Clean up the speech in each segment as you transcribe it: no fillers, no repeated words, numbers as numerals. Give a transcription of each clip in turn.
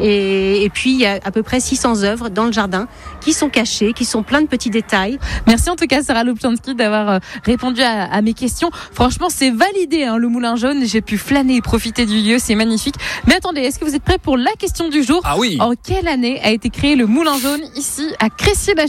Et puis il y a à peu près 600 œuvres dans le jardin qui sont cachées, qui sont plein de petits détails. Merci en tout cas Sarah Lubchansky d'avoir répondu à mes questions. Franchement, c'est validé le Moulin Jaune. J'ai pu flâner et profiter du lieu, c'est magnifique. Mais attendez, est-ce que vous êtes prêts pour la question du jour ? Ah oui. En quelle année a été créé le Moulin Jaune ici à Crécy-la-Chapelle ?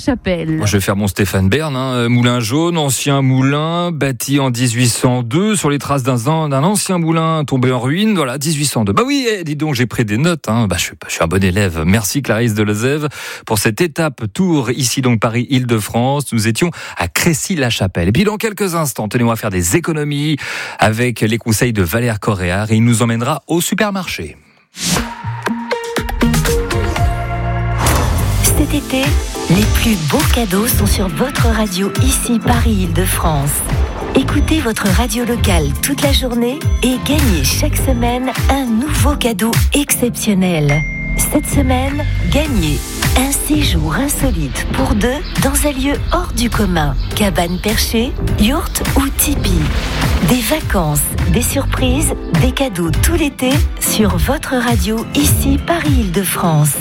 Moi, je vais faire mon Stéphane Bern. Moulin Jaune, ancien moulin bâti en 1802 sur les traces d'un ancien moulin tombé en ruine. Voilà, 1802. Bah oui, dis donc, j'ai pris des notes. Je suis un bon élève. Merci Clarisse de Lezève pour cette étape tour ici donc Paris-Île-de-France. Nous étions à Crécy-la-Chapelle. Et puis dans quelques instants, tenez, on va faire des économies avec les conseils de Valère Coréard et il nous emmènera au supermarché. Cet été, les plus beaux cadeaux sont sur votre radio ici Paris-Île-de-France. Écoutez votre radio locale toute la journée et gagnez chaque semaine un nouveau cadeau exceptionnel. Cette semaine, gagnez un séjour insolite pour 2 dans un lieu hors du commun. Cabane perchée, yourte ou tipi. Des vacances, des surprises, des cadeaux tout l'été sur votre radio ici Paris-Île-de-France.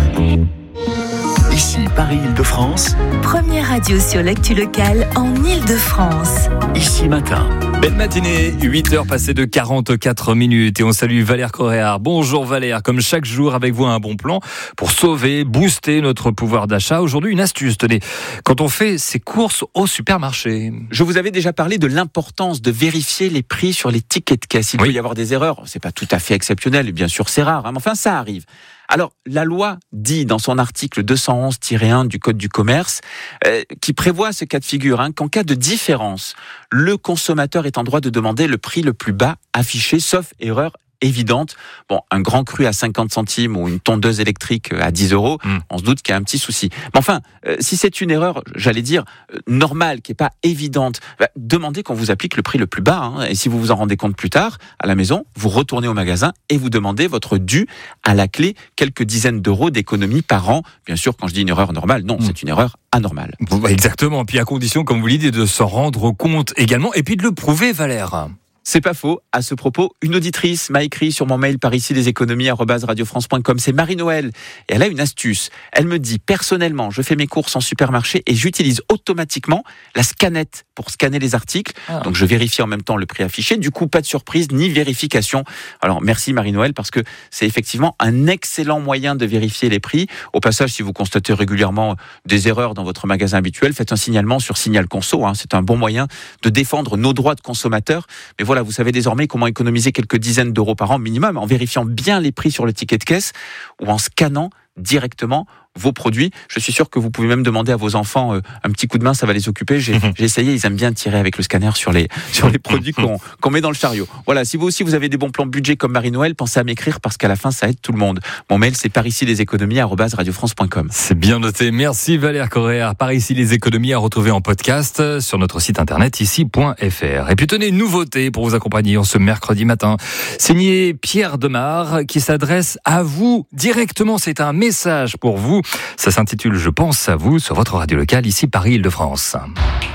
Ici Paris-Île-de-France, Première radio sur l'actu locale en Île-de-France. Ici Matin. Belle matinée, 8h passées de 44 minutes et on salue Valère Coréard. Bonjour Valère, comme chaque jour avec vous un bon plan pour sauver, booster notre pouvoir d'achat. Aujourd'hui une astuce, tenez, quand on fait ses courses au supermarché. Je vous avais déjà parlé de l'importance de vérifier les prix sur les tickets de caisse. Il peut y avoir des erreurs, c'est pas tout à fait exceptionnel et bien sûr c'est rare, mais enfin ça arrive. Alors, la loi dit dans son article 211-1 du Code du commerce, qui prévoit ce cas de figure, qu'en cas de différence, le consommateur est en droit de demander le prix le plus bas affiché, sauf erreur évidente. Bon, un grand cru à 50 centimes ou une tondeuse électrique à 10 €, on se doute qu'il y a un petit souci. Mais enfin, si c'est une erreur, j'allais dire, normale, qui n'est pas évidente, demandez qu'on vous applique le prix le plus bas. Et si vous vous en rendez compte plus tard, à la maison, vous retournez au magasin et vous demandez votre dû à la clé, quelques dizaines d'euros d'économie par an. Bien sûr, quand je dis une erreur normale, non, c'est une erreur anormale. Exactement, puis à condition, comme vous l'avez dit, de s'en rendre compte également et puis de le prouver, Valère. C'est pas faux. À ce propos, une auditrice m'a écrit sur mon mail par ici leséconomies@radiofrance.com. C'est Marie-Noël. Et elle a une astuce. Elle me dit, personnellement, je fais mes courses en supermarché et j'utilise automatiquement la scannette pour scanner les articles. Donc, je vérifie en même temps le prix affiché. Du coup, pas de surprise ni vérification. Alors, merci Marie-Noël parce que c'est effectivement un excellent moyen de vérifier les prix. Au passage, si vous constatez régulièrement des erreurs dans votre magasin habituel, faites un signalement sur Signal Conso. C'est un bon moyen de défendre nos droits de consommateurs. Mais voilà, vous savez désormais comment économiser quelques dizaines d'euros par an minimum en vérifiant bien les prix sur le ticket de caisse ou en scannant directement vos produits. Je suis sûr que vous pouvez même demander à vos enfants un petit coup de main, ça va les occuper. J'ai essayé, ils aiment bien tirer avec le scanner sur les produits qu'on met dans le chariot. Voilà, si vous aussi vous avez des bons plans budget comme Marie-Noël, pensez à m'écrire parce qu'à la fin ça aide tout le monde. Mon mail c'est parici-leséconomies@radiofrance.com. C'est bien noté. Merci Valère Coréard. Par ici les économies à retrouver en podcast sur notre site internet ici.fr. Et puis tenez, une nouveauté pour vous accompagner en ce mercredi matin. Signé Pierre Demar qui s'adresse à vous directement. C'est un message pour vous. Ça s'intitule « Je pense à vous » sur votre radio locale ici Paris-Île-de-France.